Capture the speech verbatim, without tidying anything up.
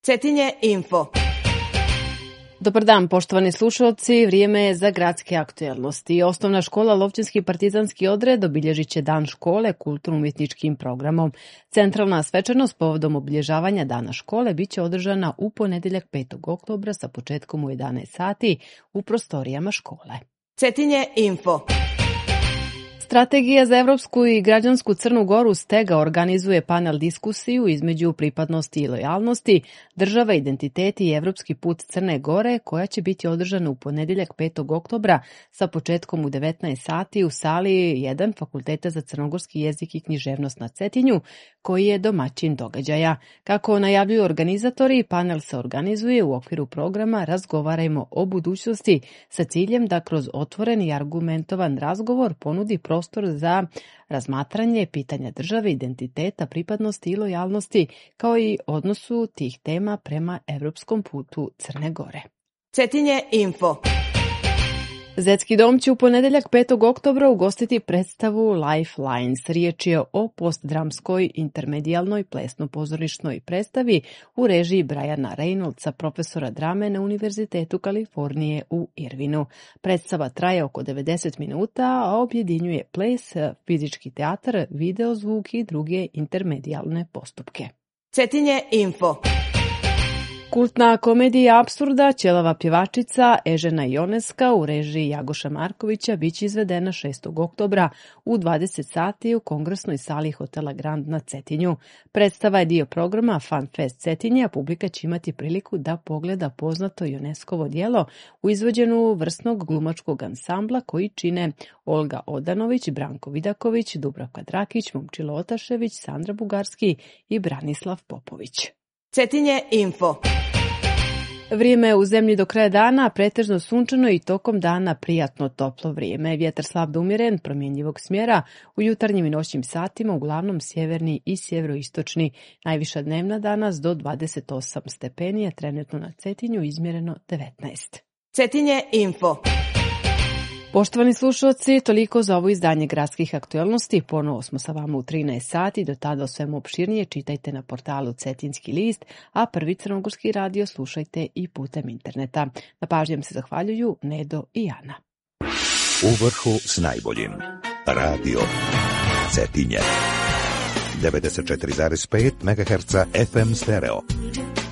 Cetinje info. Dobar dan, poštovani slušalci, vrijeme je za gradske aktuelnosti. Osnovna škola Lovćanski partizanski odred obilježit će Dan škole kulturno-umjetničkim programom. Centralna svečanost povodom obilježavanja Dana škole bit će održana u ponedjeljak petog oktobra sa početkom u jedanaest sati u prostorijama škole. Cetinje info. Strategija za Evropsku i građansku Crnu Goru Stega organizuje panel diskusiju između pripadnosti i lojalnosti, država, identiteti i evropski put Crne Gore, koja će biti održana u ponedjeljak petog oktobra sa početkom u devetnaest sati u sali jedan Fakulteta za crnogorski jezik i književnost na Cetinju, koji je domaćin događaja. Kako najavljuju organizatori, panel se organizuje u okviru programa Razgovarajmo o budućnosti sa ciljem da kroz otvoren i argumentovan razgovor ponudi prostor za razmatranje pitanja države, identiteta, pripadnosti i lojalnosti, kao i odnosu tih tema prema evropskom putu Crne Gore. Cetinje info. Zetski dom će u ponedjeljak petog oktobra ugostiti predstavu Lifelines. Riječ je o postdramskoj intermedijalnoj plesno-pozorišnoj predstavi u režiji Briana Reynoldsa, profesora drame na Univerzitetu Kalifornije u Irvinu. Predstava traje oko devedeset minuta, a objedinjuje ples, fizički teatar, videozvuk i druge intermedijalne postupke. Cetinje info. Kultna komedija apsurda Ćelava pjevačica Ežena Ioneska u režiji Jagoša Markovića biće izvedena šestog oktobra u dvadeset sati u kongresnoj sali hotela Grand na Cetinju. Predstava je dio programa Fun Fest Cetinje, a publika će imati priliku da pogleda poznato Ioneskovo djelo u izvođenju vrsnog glumačkog ansambla koji čine Olga Odanović, Branko Vidaković, Dubravka Drakić, Momčilo Otašević, Sandra Bugarski i Branislav Popović. Cetinje info. Vrijeme u zemlji do kraja dana pretežno sunčano i tokom dana prijatno toplo vrijeme. Vjetar slab do umjeren, promjenjivog smjera, u jutarnjim i noćnim satima uglavnom sjeverni i sjeveroistočni. Najviša dnevna danas do dvadeset osam stepeni, a trenutno na Cetinju izmjereno devetnaest. Cetinje info. Poštovani slušalci, toliko za ovo izdanje gradskih aktuelnosti. Ponovo smo sa vama u trinaest sati, do tada o svemu opširnije čitajte na portalu Cetinski list, a Prvi crnogorski radio slušajte i putem interneta. Na pažnjam se zahvaljuju Nedo i Ana. U vrhu s najboljim. Radio Cetinje. devedeset četiri zarez pet megaherca F M stereo.